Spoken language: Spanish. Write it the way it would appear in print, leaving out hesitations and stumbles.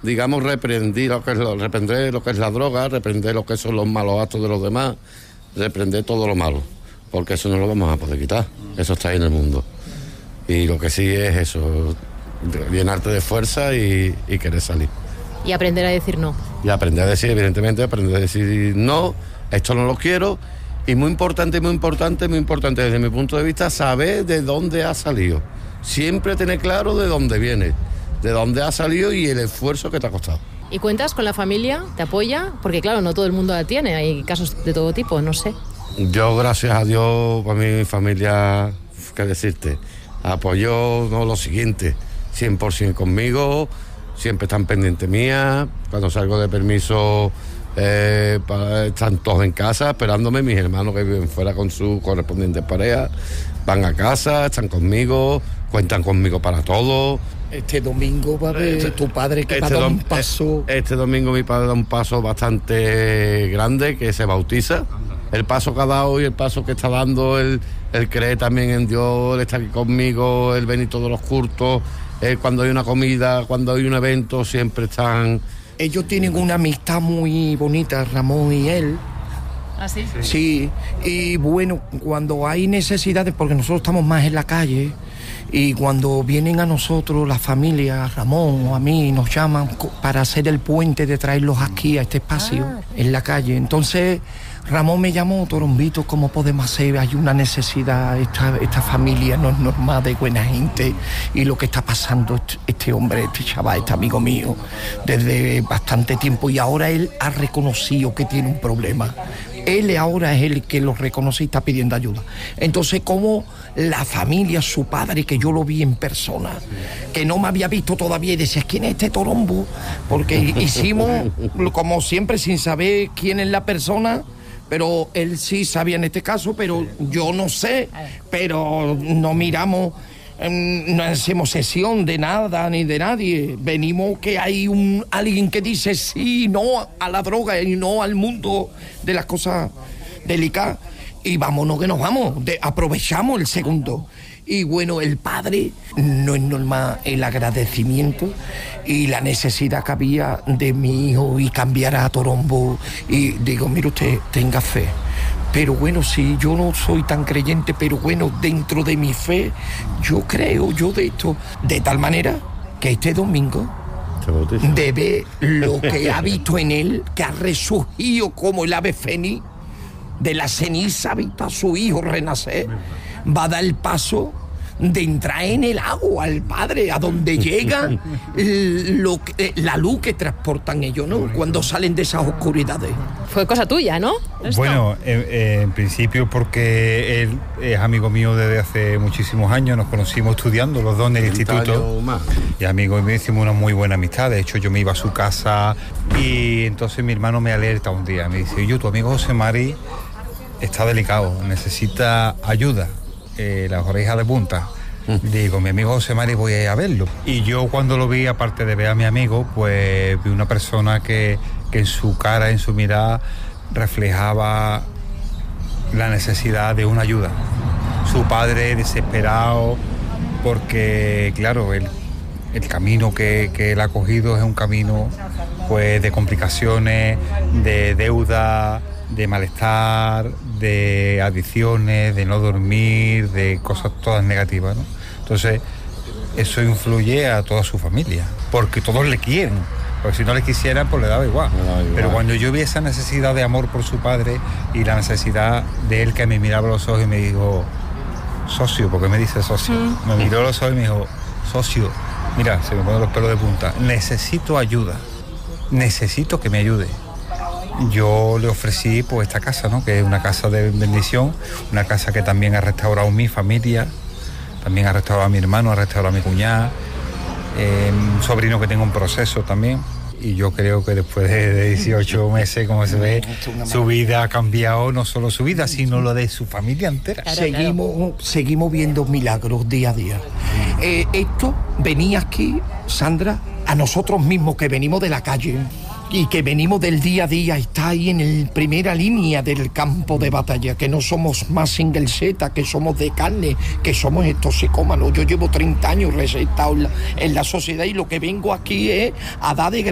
digamos, reprender lo que es la droga, reprender lo que son los malos actos de los demás, reprender todo lo malo, porque eso no lo vamos a poder quitar, eso está ahí en el mundo. Y lo que sí es eso, llenarte de fuerza y querer salir. Y aprender a decir no. Y aprender a decir, evidentemente, aprender a decir no, esto no lo quiero. Y muy importante desde mi punto de vista, saber de dónde ha salido. Siempre tener claro de dónde viene, de dónde ha salido y el esfuerzo que te ha costado. ¿Y cuentas con la familia? ¿Te apoya? Porque claro, no todo el mundo la tiene, hay casos de todo tipo, no sé. Yo, gracias a Dios, para mi familia, ¿qué decirte? Apoyó lo siguiente, 100% conmigo, siempre están pendientes mía, cuando salgo de permiso... están todos en casa esperándome, mis hermanos que viven fuera con sus correspondientes parejas van a casa, están conmigo, cuentan conmigo para todo. Este domingo va a ver tu padre que va a dar un paso. Este domingo mi padre da un paso bastante grande, que se bautiza. El paso que ha dado y el paso que está dando, él cree también en Dios, él está aquí conmigo, él ven todos los cultos, cuando hay una comida, cuando hay un evento, siempre están... Ellos tienen una amistad muy bonita, Ramón y él. ¿Ah, sí? Sí, y bueno, cuando hay necesidades, porque nosotros estamos más en la calle, y cuando vienen a nosotros, la familia, a Ramón o a mí, nos llaman para hacer el puente de traerlos aquí a este espacio, en la calle. Entonces, Ramón me llamó, Torombito, ¿cómo podemos hacer? Hay una necesidad, esta familia no es normal, de buena gente, y lo que está pasando este hombre, este chaval, este amigo mío, desde bastante tiempo, y ahora él ha reconocido que tiene un problema. Él ahora es el que lo reconoce y está pidiendo ayuda. Entonces, como la familia, su padre, que yo lo vi en persona, que no me había visto todavía, y decía, ¿quién es este Torombo? Porque hicimos, como siempre, sin saber quién es la persona, pero él sí sabía en este caso, pero yo no sé, pero no miramos... No hacemos sesión de nada ni de nadie. Venimos que hay alguien que dice sí, no a la droga y no al mundo de las cosas delicadas. Y vámonos que nos vamos, aprovechamos el segundo. Y bueno, el padre, no es normal el agradecimiento y la necesidad que había de mi hijo y cambiar a Torombo. Y digo, mire usted, tenga fe. Pero bueno, sí, yo no soy tan creyente, pero bueno, dentro de mi fe, yo creo de esto. De tal manera que este domingo debe lo que ha visto en él, que ha resurgido como el ave fénix, de la ceniza ha visto a su hijo renacer, va a dar el paso de entrar en el agua al Padre, a donde llega la luz que transportan ellos, ¿no? Cuando salen de esas oscuridades. Fue cosa tuya, ¿no? ¿Esto? Bueno, en principio porque él es amigo mío desde hace muchísimos años, nos conocimos estudiando los dos en el instituto. Y amigo mío, hicimos una muy buena amistad. De hecho, yo me iba a su casa y entonces mi hermano me alerta un día. Me dice, oye, tu amigo José Mari está delicado, necesita ayuda. Las orejas de punta. Digo, mi amigo José Mari, voy a ir a verlo. Y yo cuando lo vi, aparte de ver a mi amigo, pues vi una persona que en su cara, en su mirada, reflejaba la necesidad de una ayuda. Su padre desesperado, porque claro, el camino que él ha cogido es un camino pues de complicaciones, de deuda, de malestar, de adicciones, de no dormir, de cosas todas negativas, ¿no? Entonces, eso influye a toda su familia, porque todos le quieren, porque si no le quisieran, pues le daba igual. Pero cuando yo vi esa necesidad de amor por su padre y la necesidad de él que me miraba a los ojos y me dijo, socio, porque me dice socio, me miró a los ojos y me dijo, socio, mira, se me ponen los pelos de punta, necesito ayuda, necesito que me ayude. Yo le ofrecí pues esta casa, ¿no? Que es una casa de bendición, una casa que también ha restaurado mi familia, también ha restaurado a mi hermano, ha restaurado a mi cuñada, un sobrino que tengo un proceso también. Y yo creo que después de 18 meses, como se ve, su vida ha cambiado, no solo su vida, sino lo de su familia entera. Seguimos viendo milagros día a día. Esto venía aquí, Sandra, a nosotros mismos que venimos de la calle y que venimos del día a día, está ahí en la primera línea del campo de batalla, que no somos más single Z, que somos de carne, que somos toxicómanos. Yo llevo 30 años recetado en la sociedad y lo que vengo aquí es a dar de gracias